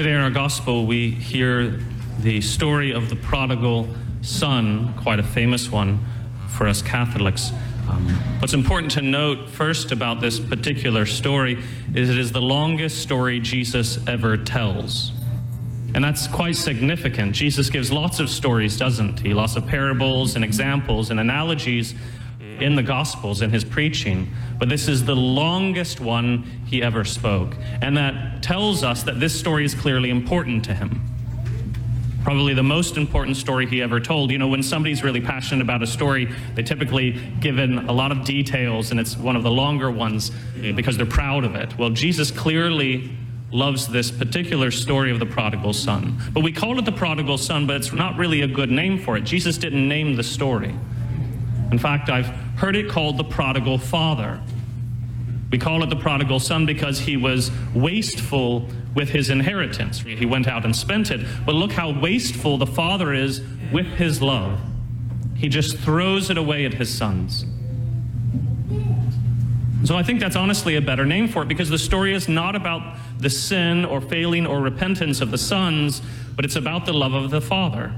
Today in our gospel, we hear the story of the prodigal son, quite a famous one for us Catholics. What's important to note first about this particular story is it is the longest story Jesus ever tells. And that's quite significant. Jesus gives lots of stories, doesn't he? Lots of parables and examples and analogies in the Gospels in his preaching. But this is the longest one he ever spoke. And that tells us that this story is clearly important to him. Probably the most important story he ever told. You know, when somebody's really passionate about a story, they typically give in a lot of details, and it's one of the longer ones because they're proud of it. Well, Jesus clearly loves this particular story of the prodigal son. But we call it the prodigal son, but it's not really a good name for it. Jesus didn't name the story. In fact, I've heard it called the prodigal father. We call it the prodigal son because he was wasteful with his inheritance. He went out and spent it. But look how wasteful the father is with his love. He just throws it away at his sons. So I think that's honestly a better name for it, because the story is not about the sin or failing or repentance of the sons, but it's about the love of the father.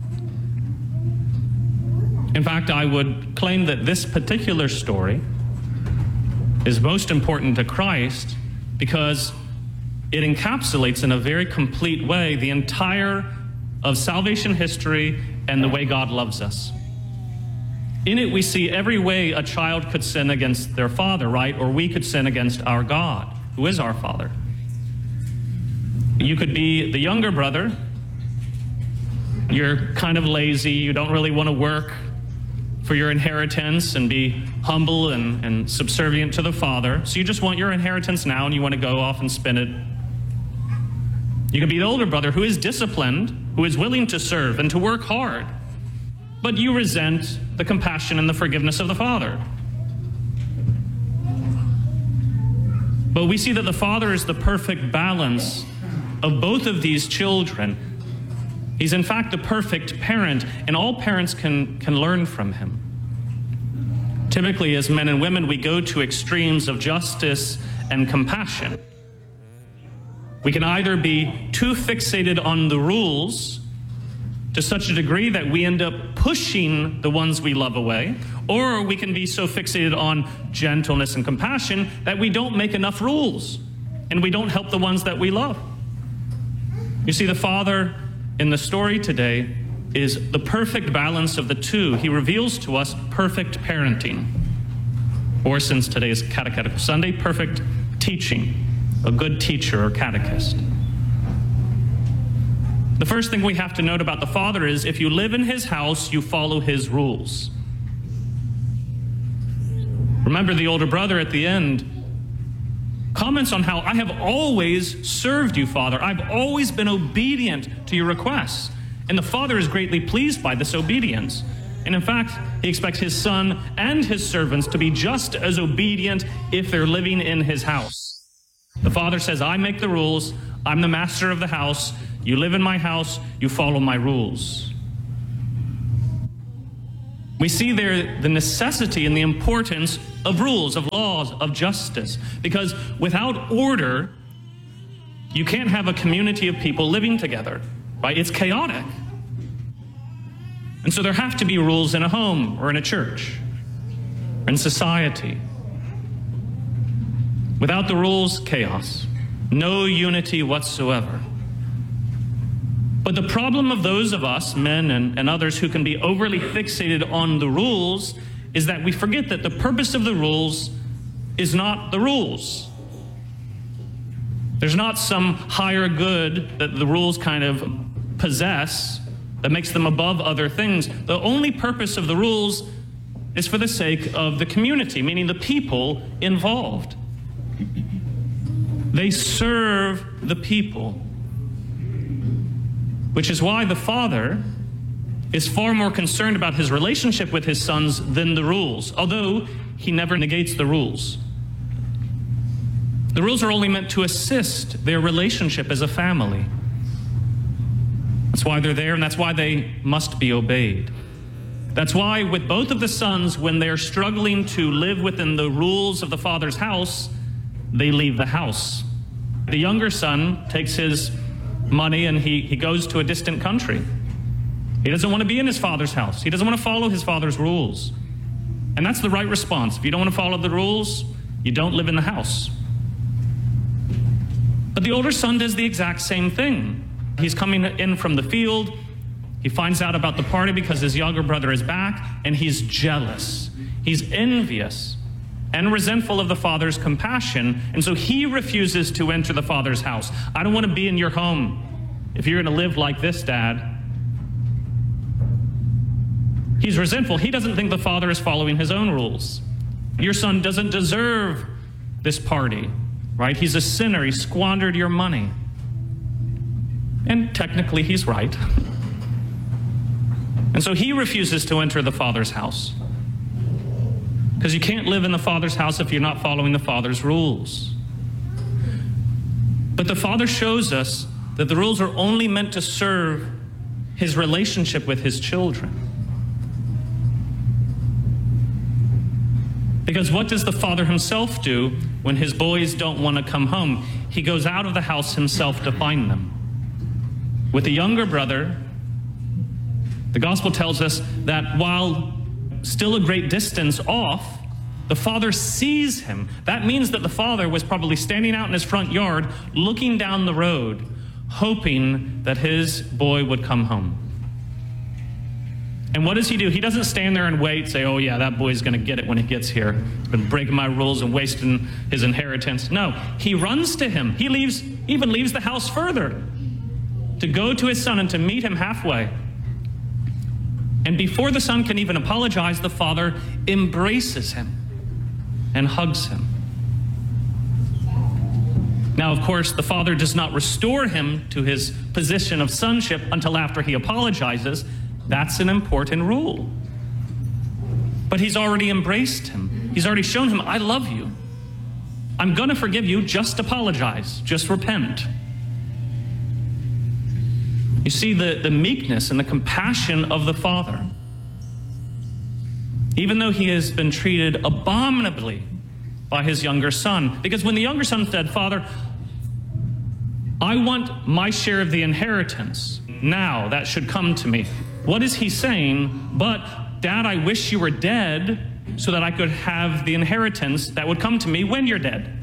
In fact, I would claim that this particular story is most important to Christ because it encapsulates in a very complete way the entire of salvation history and the way God loves us. In it, we see every way a child could sin against their father, right? Or we could sin against our God, who is our Father. You could be the younger brother. You're kind of lazy. You don't really want to work for your inheritance and be humble and subservient to the father. So you just want your inheritance now and you want to go off and spend it. You can be the older brother who is disciplined, who is willing to serve and to work hard, but you resent the compassion and the forgiveness of the father. But we see that the father is the perfect balance of both of these children. He's in fact the perfect parent, and all parents can learn from him. Typically, as men and women, we go to extremes of justice and compassion. We can either be too fixated on the rules to such a degree that we end up pushing the ones we love away, or we can be so fixated on gentleness and compassion that we don't make enough rules and we don't help the ones that we love. You see, the father in the story today is the perfect balance of the two. He reveals to us perfect parenting, or since today is Catechetical Sunday, perfect teaching, a good teacher or catechist. The first thing we have to note about the father is if you live in his house, you follow his rules. Remember, the older brother at the end comments on how I have always served you, Father. I've always been obedient to your requests. And the father is greatly pleased by this obedience. And in fact, he expects his son and his servants to be just as obedient if they're living in his house. The father says, I make the rules. I'm the master of the house. You live in my house. You follow my rules. We see there the necessity and the importance of rules, of laws, of justice. Because without order, you can't have a community of people living together, right? It's chaotic. And so there have to be rules in a home or in a church, or in society. Without the rules, chaos. No unity whatsoever. But the problem of those of us, men and others, who can be overly fixated on the rules is that we forget that the purpose of the rules is not the rules. There's not some higher good that the rules kind of possess that makes them above other things. The only purpose of the rules is for the sake of the community, meaning the people involved. They serve the people. Which is why the father is far more concerned about his relationship with his sons than the rules, although he never negates the rules. The rules are only meant to assist their relationship as a family. That's why they're there, and that's why they must be obeyed. That's why with both of the sons, when they're struggling to live within the rules of the father's house, they leave the house. The younger son takes his money and he goes to a distant country. He doesn't want to be in his father's house. He doesn't want to follow his father's rules. And that's the right response. If you don't want to follow the rules, you don't live in the house. But the older son does the exact same thing. He's coming in from the field. He finds out about the party because his younger brother is back, and he's jealous. He's envious and resentful of the father's compassion, and so he refuses to enter the father's house. I don't want to be in your home if you're going to live like this, Dad. He's resentful. He doesn't think the father is following his own rules. Your son doesn't deserve this party, right? He's a sinner. He squandered your money. And technically, he's right. And so he refuses to enter the father's house. Because you can't live in the father's house if you're not following the father's rules. But the father shows us that the rules are only meant to serve his relationship with his children. Because what does the father himself do when his boys don't want to come home? He goes out of the house himself to find them. With the younger brother, the gospel tells us that while still a great distance off, the father sees him. That means that the father was probably standing out in his front yard, looking down the road, hoping that his boy would come home. And what does he do? He doesn't stand there and wait, say, oh yeah, that boy's going to get it when he gets here. He's been breaking my rules and wasting his inheritance. No, he runs to him. He even leaves the house further to go to his son and to meet him halfway. And before the son can even apologize, the father embraces him and hugs him. Now, of course, the father does not restore him to his position of sonship until after he apologizes. That's an important rule. But he's already embraced him. He's already shown him, I love you. I'm going to forgive you. Just apologize. Just repent. You see the meekness and the compassion of the father. Even though he has been treated abominably by his younger son. Because when the younger son said, Father, I want my share of the inheritance. Now that should come to me. What is he saying? But, Dad, I wish you were dead so that I could have the inheritance that would come to me when you're dead.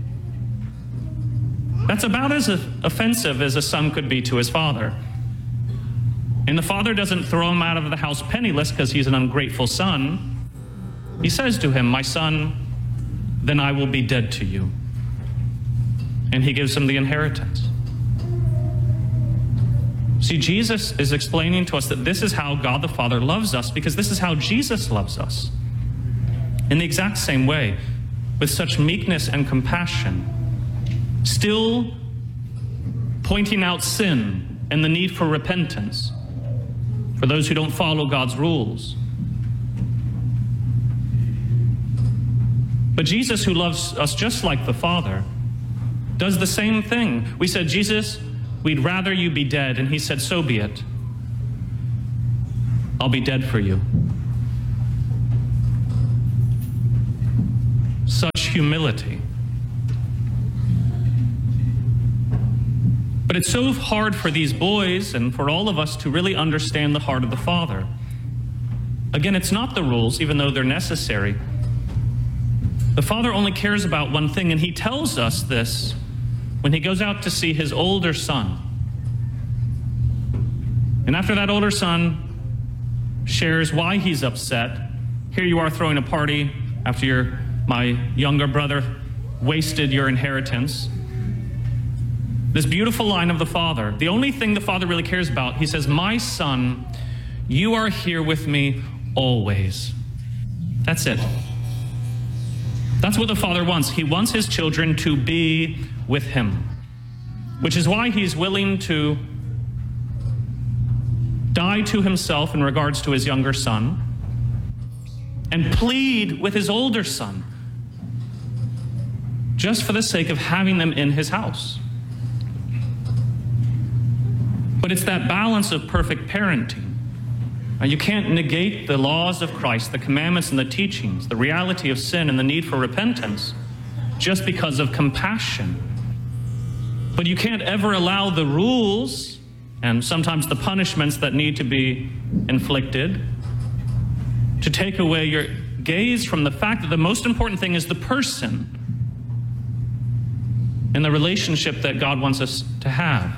That's about as offensive as a son could be to his father. And the father doesn't throw him out of the house penniless because he's an ungrateful son. He says to him, my son, then I will be dead to you. And he gives him the inheritance. See, Jesus is explaining to us that this is how God the Father loves us, because this is how Jesus loves us. In the exact same way, with such meekness and compassion, still pointing out sin and the need for repentance for those who don't follow God's rules. But Jesus, who loves us just like the Father, does the same thing. We said, Jesus, we'd rather you be dead. And he said, so be it. I'll be dead for you. Such humility. But it's so hard for these boys and for all of us to really understand the heart of the Father. Again, it's not the rules, even though they're necessary. The Father only cares about one thing, and he tells us this when he goes out to see his older son. And after that older son shares why he's upset, here you are throwing a party after my younger brother wasted your inheritance. This beautiful line of the Father, the only thing the Father really cares about, he says, my son, you are here with me always. That's it. That's what the Father wants. He wants his children to be with him, which is why he's willing to die to himself in regards to his younger son and plead with his older son just for the sake of having them in his house. But it's that balance of perfect parenting. You can't negate the laws of Christ, the commandments and the teachings, the reality of sin and the need for repentance just because of compassion. But you can't ever allow the rules and sometimes the punishments that need to be inflicted to take away your gaze from the fact that the most important thing is the person and the relationship that God wants us to have.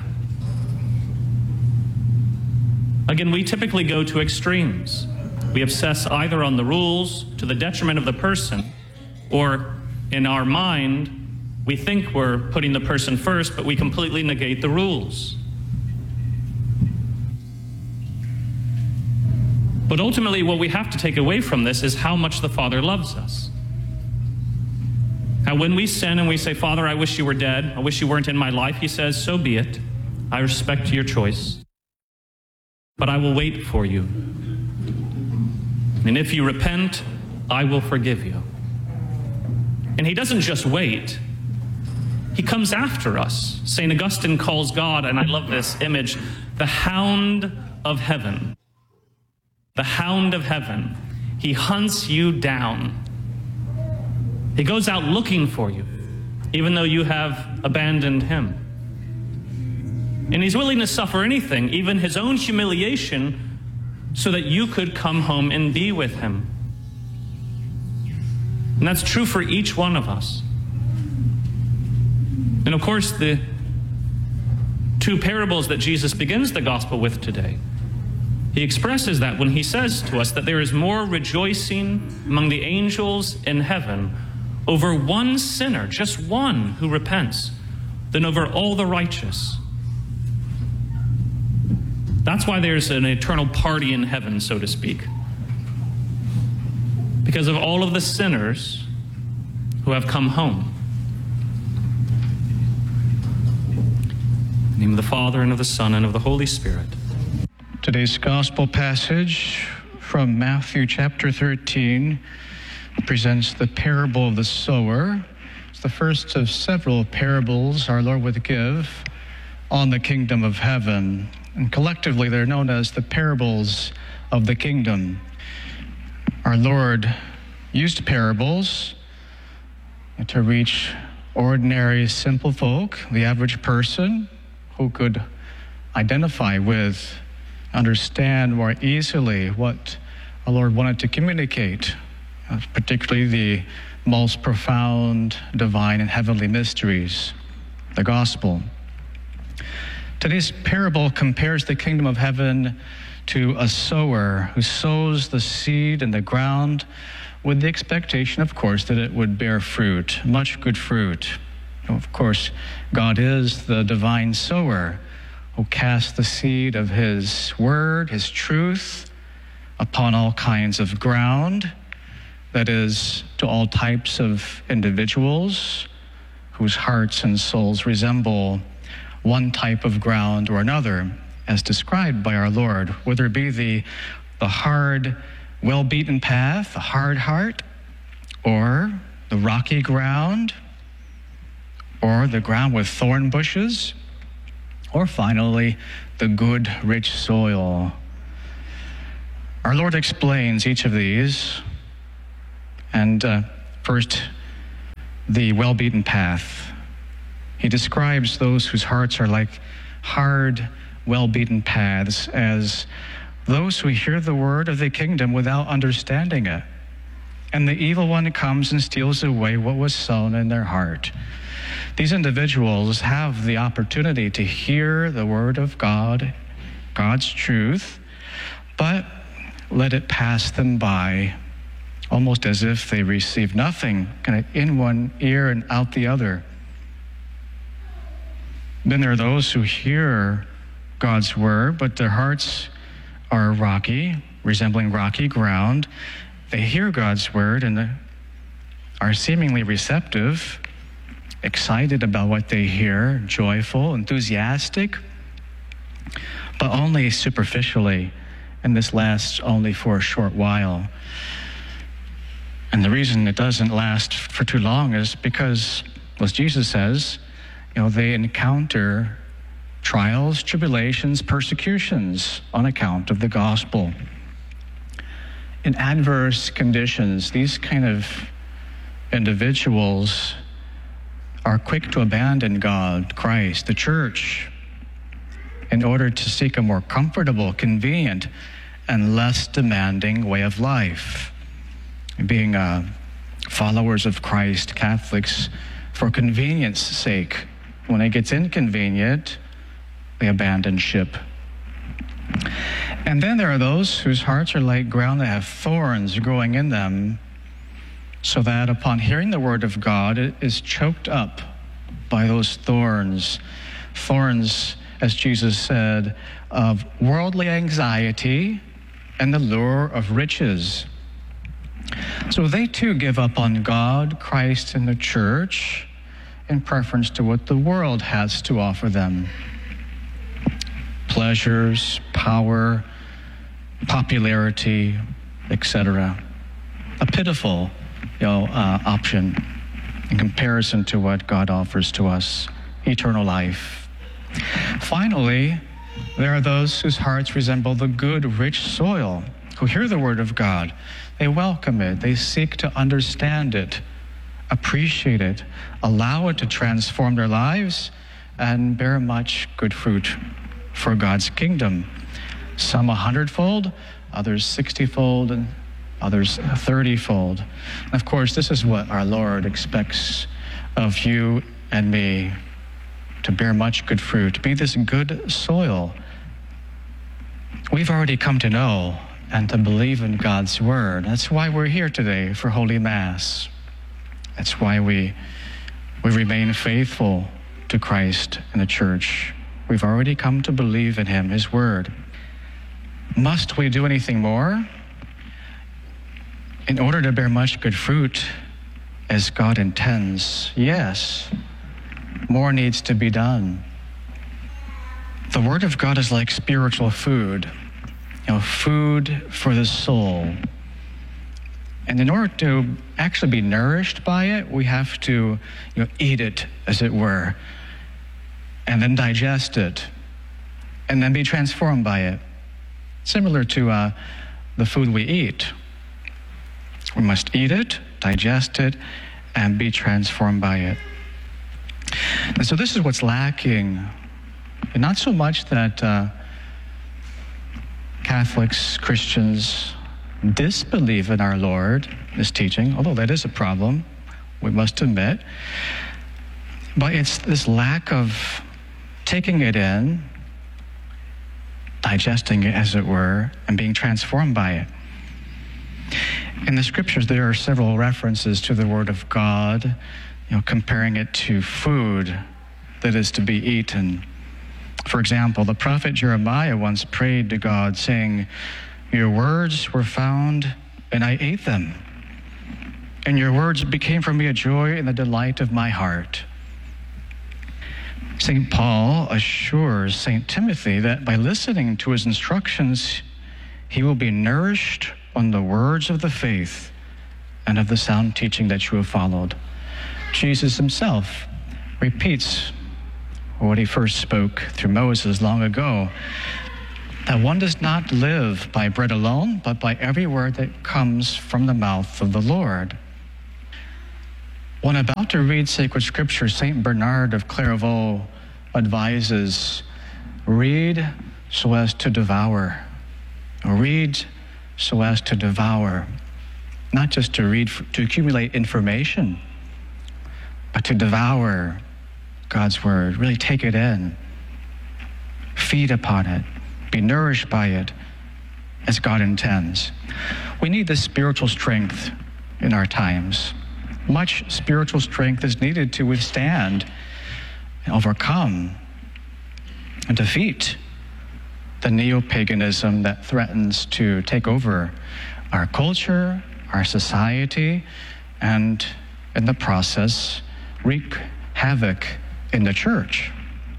Again, we typically go to extremes. We obsess either on the rules to the detriment of the person, or in our mind, we think we're putting the person first, but we completely negate the rules. But ultimately, what we have to take away from this is how much the Father loves us. How when we sin and we say, Father, I wish you were dead, I wish you weren't in my life, he says, so be it. I respect your choice, but I will wait for you. And if you repent, I will forgive you. And he doesn't just wait. He comes after us. St. Augustine calls God, and I love this image, the hound of heaven. The hound of heaven. He hunts you down. He goes out looking for you, even though you have abandoned him. And he's willing to suffer anything, even his own humiliation, so that you could come home and be with him. And that's true for each one of us. And of course, the two parables that Jesus begins the gospel with today, he expresses that when he says to us that there is more rejoicing among the angels in heaven over one sinner, just one who repents, than over all the righteous. That's why there's an eternal party in heaven, so to speak. Because of all of the sinners who have come home. In the name of the Father, and of the Son, and of the Holy Spirit. Today's gospel passage from Matthew chapter 13 presents the parable of the sower. It's the first of several parables our Lord would give on the kingdom of heaven. And collectively, they're known as the parables of the kingdom. Our Lord used parables to reach ordinary, simple folk, the average person, who could identify with, understand more easily what our Lord wanted to communicate, particularly the most profound, divine, and heavenly mysteries, the gospel. Today's parable compares the kingdom of heaven to a sower who sows the seed in the ground with the expectation, of course, that it would bear fruit, much good fruit. Of course, God is the divine sower who casts the seed of his word, his truth, upon all kinds of ground, that is, to all types of individuals whose hearts and souls resemble one type of ground or another, as described by our Lord, whether it be the hard, well-beaten path, the hard heart, or the rocky ground, or the ground with thorn bushes, or finally, the good, rich soil. Our Lord explains each of these, and first, the well-beaten path. He describes those whose hearts are like hard, well-beaten paths as those who hear the word of the kingdom without understanding it. And the evil one comes and steals away what was sown in their heart. These individuals have the opportunity to hear the word of God, God's truth, but let it pass them by, almost as if they receive nothing, kind of in one ear and out the other. Then there are those who hear God's word, but their hearts are rocky, resembling rocky ground. They hear God's word and are seemingly receptive, excited about what they hear, joyful, enthusiastic, but only superficially, and this lasts only for a short while. And the reason it doesn't last for too long is because, as Jesus says, they encounter trials, tribulations, persecutions on account of the gospel. In adverse conditions, these kind of individuals are quick to abandon God, Christ, the church, in order to seek a more comfortable, convenient, and less demanding way of life. Being followers of Christ, Catholics, for convenience sake, when it gets inconvenient, they abandon ship. And then there are those whose hearts are like ground that have thorns growing in them, so that upon hearing the word of God, it is choked up by those thorns. Thorns, as Jesus said, of worldly anxiety and the lure of riches. So they too give up on God, Christ, and the church in preference to what the world has to offer them. Pleasures, power, popularity, etc. A pitiful option in comparison to what God offers to us, eternal life. Finally, there are those whose hearts resemble the good, rich soil, who hear the word of God. They welcome it. They seek to understand it, appreciate it, allow it to transform their lives, and bear much good fruit for God's kingdom. Some 100-fold, others 60-fold, and others 30-fold. And of course, this is what our Lord expects of you and me, to bear much good fruit, be this good soil. We've already come to know and to believe in God's word. That's why we're here today for Holy Mass. That's why we remain faithful to Christ and the church. We've already come to believe in him, his word. Must we do anything more? In order to bear much good fruit as God intends, yes, more needs to be done. The word of God is like spiritual food, food for the soul. And in order to actually be nourished by it, we have to eat it, as it were, and then digest it, and then be transformed by it. Similar to the food we eat. We must eat it, digest it, and be transformed by it. And so this is what's lacking. And not so much that Catholics, Christians disbelieve in our Lord, his teaching, although that is a problem, we must admit. But it's this lack of taking it in, digesting it, as it were, and being transformed by it. In the scriptures, there are several references to the word of God, comparing it to food that is to be eaten. For example, the prophet Jeremiah once prayed to God, saying, "Your words were found, and I ate them. And your words became for me a joy and the delight of my heart." St. Paul assures St. Timothy that by listening to his instructions, he will be nourished on the words of the faith and of the sound teaching that you have followed. Jesus himself repeats what he first spoke through Moses long ago, that one does not live by bread alone, but by every word that comes from the mouth of the Lord. When about to read sacred scripture, St. Bernard of Clairvaux advises, read so as to devour. Read so as to devour. Not just to read to accumulate information, but to devour God's word. Really take it in. Feed upon it. Be nourished by it as God intends. We need this spiritual strength in our times. Much spiritual strength is needed to withstand and overcome and defeat the neo-paganism that threatens to take over our culture, our society, and in the process, wreak havoc in the church.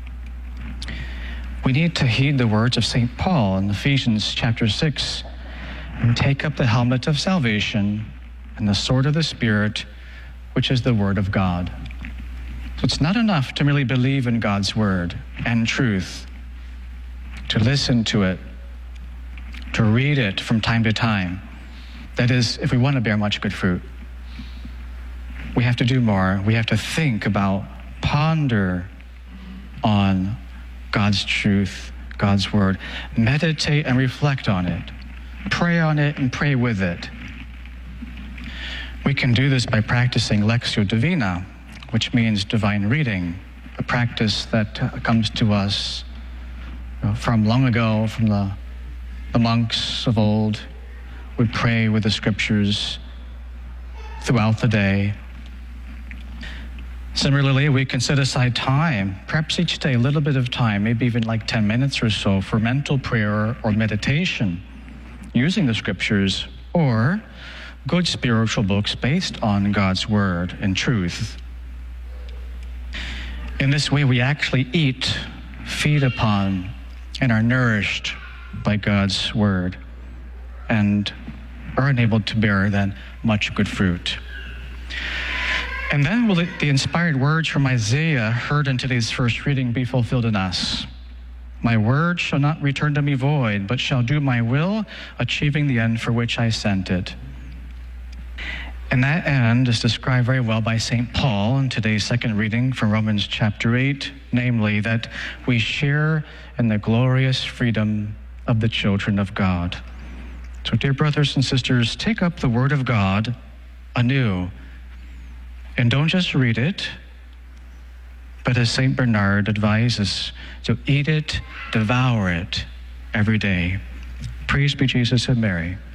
We need to heed the words of St. Paul in Ephesians chapter 6 and take up the helmet of salvation and the sword of the Spirit, which is the word of God. So it's not enough to merely believe in God's word and truth, to listen to it, to read it from time to time. That is, if we want to bear much good fruit. we have to do more. We have to think about, ponder on God's truth, God's word. Meditate and reflect on it. Pray on it and pray with it. We can do this by practicing Lectio Divina, which means divine reading, a practice that comes to us from long ago, from the monks of old would pray with the scriptures throughout the day. Similarly, we can set aside time, perhaps each day, a little bit of time, maybe even like 10 minutes or so, for mental prayer or meditation, using the scriptures or good spiritual books based on God's word and truth. In this way, we actually eat, feed upon, and are nourished by God's word, and are enabled to bear then much good fruit. And then will the inspired words from Isaiah heard in today's first reading be fulfilled in us. My word shall not return to me void, but shall do my will, achieving the end for which I sent it. And that end is described very well by St. Paul in today's second reading from Romans chapter 8, namely that we share in the glorious freedom of the children of God. So, dear brothers and sisters, take up the word of God anew. And don't just read it, but as St. Bernard advises, to eat it, devour it every day. Praise be Jesus and Mary.